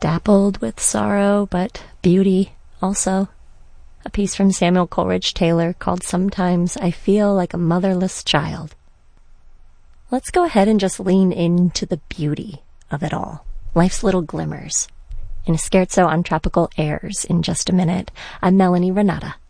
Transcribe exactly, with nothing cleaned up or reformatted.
dappled with sorrow, but beauty also. A piece from Samuel Coleridge Taylor called Sometimes I Feel Like a Motherless Child. Let's go ahead and just lean into the beauty of it all, life's little glimmers, in a scherzo on tropical airs in just a minute. I'm Melanie Renata.